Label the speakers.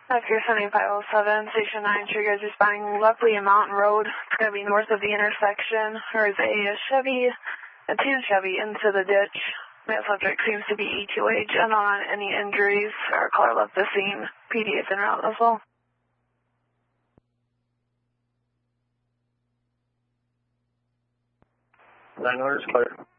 Speaker 1: Oscar 7507, Station 9, sure you guys are responding. Leftley Mountain Road. It's going to be north of the intersection. There's a tan Chevy into the ditch. That subject seems to be E2H. And on any injuries, our caller left the scene. PD is en route as well.
Speaker 2: 900 is clear.